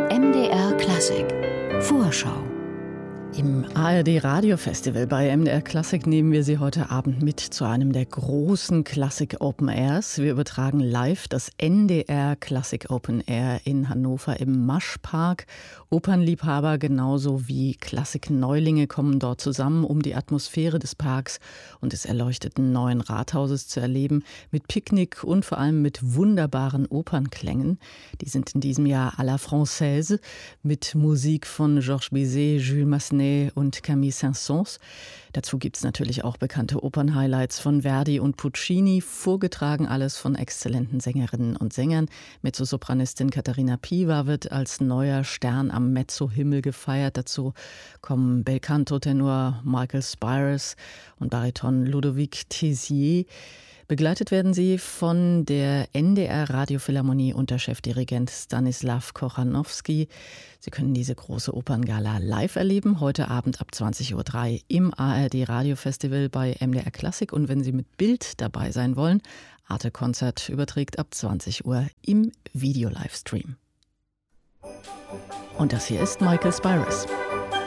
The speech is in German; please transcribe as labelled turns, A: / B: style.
A: MDR Klassik Vorschau.
B: Im ARD Radio Festival bei MDR Klassik nehmen wir Sie heute Abend mit zu einem der großen Klassik Open Airs. Wir übertragen live das NDR Klassik Open Air in Hannover im Maschpark. Opernliebhaber genauso wie Klassik-Neulinge kommen dort zusammen, um die Atmosphäre des Parks und des erleuchteten neuen Rathauses zu erleben, mit Picknick und vor allem mit wunderbaren Opernklängen. Die sind in diesem Jahr à la Française mit Musik von Georges Bizet, Jules Massenet und Camille Saint-Saëns. Dazu gibt es natürlich auch bekannte Opernhighlights von Verdi und Puccini, vorgetragen alles von exzellenten Sängerinnen und Sängern. Mezzosopranistin Katharina Piva wird als neuer Stern am Mezzo-Himmel gefeiert. Dazu kommen Belcanto-Tenor Michael Spyros und Bariton Ludovic Tézier. Begleitet werden sie von der NDR Radiophilharmonie unter Chefdirigent Stanislav Kochanowski. Sie können diese große Operngala live erleben, heute Abend ab 20:03 Uhr im ARD Radio Festival bei MDR Klassik. Und wenn Sie mit Bild dabei sein wollen, Arte Konzert überträgt ab 20 Uhr im Video-Livestream. Und das hier ist Michael Spyros.